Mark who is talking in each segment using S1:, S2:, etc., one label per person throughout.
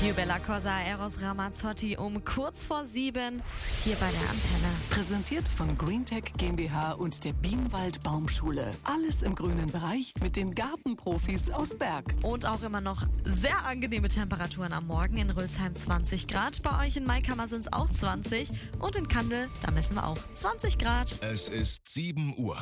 S1: Più Bella Cosa, Eros Ramazzotti um kurz vor 7 hier bei der Antenne.
S2: Präsentiert von Greentech GmbH und der Bienenwald Baumschule. Alles im grünen Bereich mit den Gartenprofis aus Berg.
S1: Und auch immer noch sehr angenehme Temperaturen am Morgen. In Rülsheim 20 Grad. Bei euch in Maikammer sind es auch 20. Und in Kandel, da messen wir auch 20 Grad.
S3: Es ist 7 Uhr.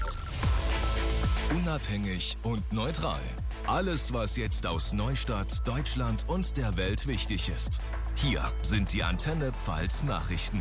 S3: Unabhängig und neutral. Alles, was jetzt aus Neustadt, Deutschland und der Welt wichtig ist. Hier sind die Antenne Pfalz Nachrichten.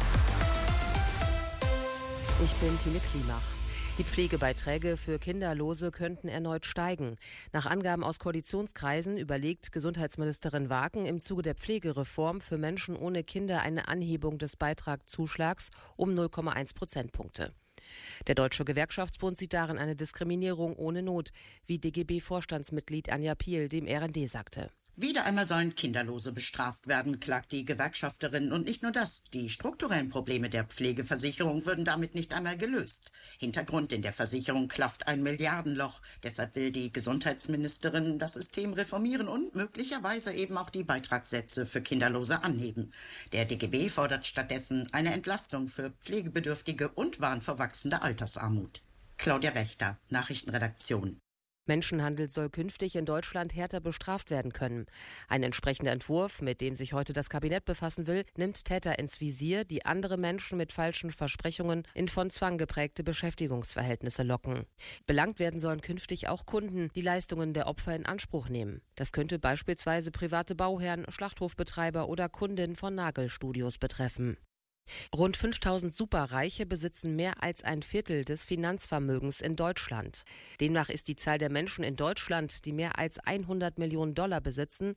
S4: Ich bin Tine Klimach. Die Pflegebeiträge für Kinderlose könnten erneut steigen. Nach Angaben aus Koalitionskreisen überlegt Gesundheitsministerin Waken im Zuge der Pflegereform für Menschen ohne Kinder eine Anhebung des Beitragszuschlags um 0,1 Prozentpunkte. Der Deutsche Gewerkschaftsbund sieht darin eine Diskriminierung ohne Not, wie DGB-Vorstandsmitglied Anja Piel dem RND sagte.
S5: Wieder einmal sollen Kinderlose bestraft werden, klagt die Gewerkschafterin. Und nicht nur das, die strukturellen Probleme der Pflegeversicherung würden damit nicht einmal gelöst. Hintergrund: in der Versicherung klafft ein Milliardenloch. Deshalb will die Gesundheitsministerin das System reformieren und möglicherweise eben auch die Beitragssätze für Kinderlose anheben. Der DGB fordert stattdessen eine Entlastung für Pflegebedürftige und warnt vor wachsender Altersarmut. Claudia Wächter, Nachrichtenredaktion.
S4: Menschenhandel soll künftig in Deutschland härter bestraft werden können. Ein entsprechender Entwurf, mit dem sich heute das Kabinett befassen will, nimmt Täter ins Visier, die andere Menschen mit falschen Versprechungen in von Zwang geprägte Beschäftigungsverhältnisse locken. Belangt werden sollen künftig auch Kunden, die Leistungen der Opfer in Anspruch nehmen. Das könnte beispielsweise private Bauherren, Schlachthofbetreiber oder Kundinnen von Nagelstudios betreffen. Rund 5000 Superreiche besitzen mehr als ein Viertel des Finanzvermögens in Deutschland. Demnach ist die Zahl der Menschen in Deutschland, die mehr als 100 Millionen Dollar besitzen,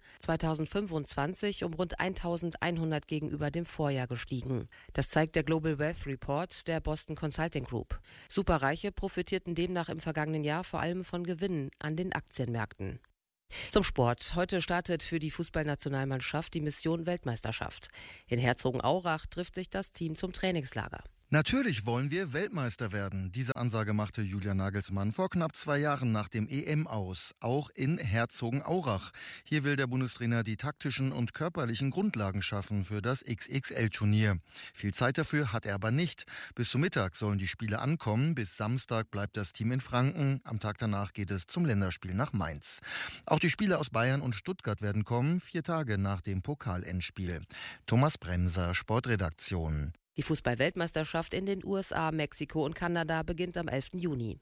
S4: 2025 um rund 1100 gegenüber dem Vorjahr gestiegen. Das zeigt der Global Wealth Report der Boston Consulting Group. Superreiche profitierten demnach im vergangenen Jahr vor allem von Gewinnen an den Aktienmärkten. Zum Sport. Heute startet für die Fußballnationalmannschaft die Mission Weltmeisterschaft. In Herzogenaurach trifft sich das Team zum Trainingslager.
S6: Natürlich wollen wir Weltmeister werden. Diese Ansage machte Julian Nagelsmann vor knapp 2 Jahren nach dem EM aus, auch in Herzogenaurach. Hier will der Bundestrainer die taktischen und körperlichen Grundlagen schaffen für das XXL-Turnier. Viel Zeit dafür hat er aber nicht. Bis zum Mittag sollen die Spiele ankommen. Bis Samstag bleibt das Team in Franken. Am Tag danach geht es zum Länderspiel nach Mainz. Auch die Spieler aus Bayern und Stuttgart werden kommen, 4 Tage nach dem Pokalendspiel. Thomas Bremser, Sportredaktion.
S4: Die Fußball-Weltmeisterschaft in den USA, Mexiko und Kanada beginnt am 11. Juni.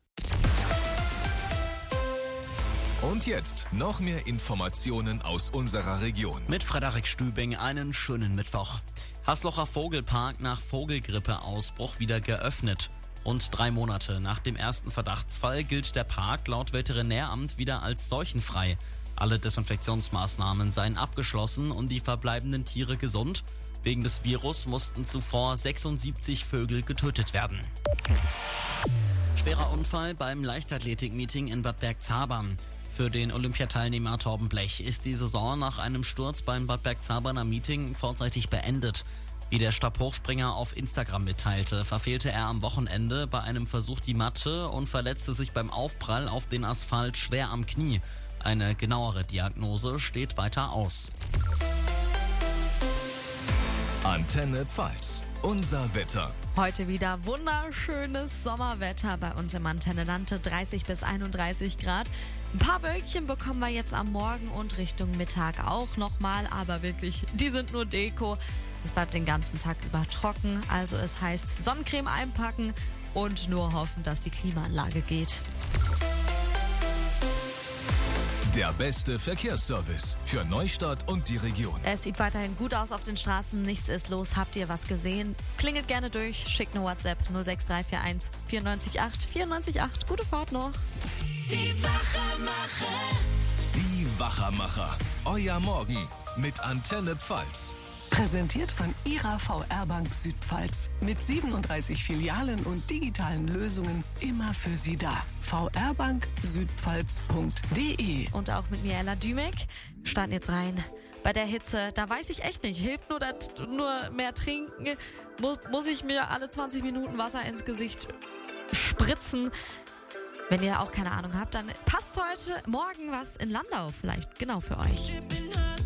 S3: Und jetzt noch mehr Informationen aus unserer Region.
S7: Mit Frederik Stübing einen schönen Mittwoch. Haslocher Vogelpark nach Vogelgrippeausbruch wieder geöffnet. Rund 3 Monate nach dem ersten Verdachtsfall gilt der Park laut Veterinäramt wieder als seuchenfrei. Alle Desinfektionsmaßnahmen seien abgeschlossen und die verbleibenden Tiere gesund. Wegen des Virus mussten zuvor 76 Vögel getötet werden. Schwerer Unfall beim Leichtathletik-Meeting in Bad Bergzabern. Für den Olympiateilnehmer Torben Blech ist die Saison nach einem Sturz beim Bad Bergzaberner Meeting vorzeitig beendet. Wie der Stabhochspringer auf Instagram mitteilte, verfehlte er am Wochenende bei einem Versuch die Matte und verletzte sich beim Aufprall auf den Asphalt schwer am Knie. Eine genauere Diagnose steht weiter aus.
S3: Antenne Pfalz. Unser Wetter.
S1: Heute wieder wunderschönes Sommerwetter bei uns im Antennelande, 30 bis 31 Grad. Ein paar Wölkchen bekommen wir jetzt am Morgen und Richtung Mittag auch nochmal, aber wirklich, die sind nur Deko. Es bleibt den ganzen Tag über trocken, also es heißt Sonnencreme einpacken und nur hoffen, dass die Klimaanlage geht.
S3: Der beste Verkehrsservice für Neustadt und die Region.
S1: Es sieht weiterhin gut aus auf den Straßen, nichts ist los. Habt ihr was gesehen? Klingelt gerne durch, schickt eine WhatsApp 06341 94 94 8. Gute Fahrt noch.
S2: Die Wachermacher.
S3: Die Wachermacher. Euer Morgen mit Antenne Pfalz.
S2: Präsentiert von Ihrer VR-Bank Südpfalz. Mit 37 Filialen und digitalen Lösungen immer für Sie da. vrbanksüdpfalz.de.
S1: Und auch mit mir, Ella Dümek. Starten jetzt rein. Bei der Hitze, da weiß ich echt nicht. Hilft nur mehr trinken? Muss ich mir alle 20 Minuten Wasser ins Gesicht spritzen? Wenn ihr auch keine Ahnung habt, dann passt heute Morgen was in Landau vielleicht genau für euch.